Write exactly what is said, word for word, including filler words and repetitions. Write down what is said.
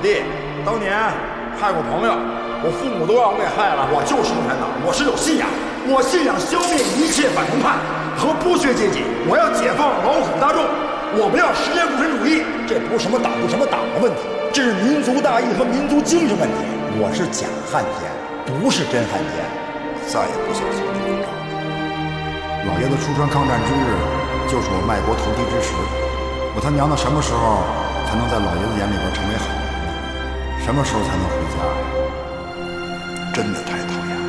弟，当年害过朋友，我父母都让我给害了。我就是共产党，我是有信仰，我信仰消灭一切反动派和剥削阶级，我要解放劳苦大众，我们要实现共产主义。这不是什么党不什么党的问题，这是民族大义和民族精神问题。我是假汉奸，不是真汉奸。再也不想做这个了。老爷子出川抗战之日，就是我卖国投敌之时。我他娘的什么时候才能在老爷子眼里边成为好人呢？什么时候才能回家呀？真的太讨厌了。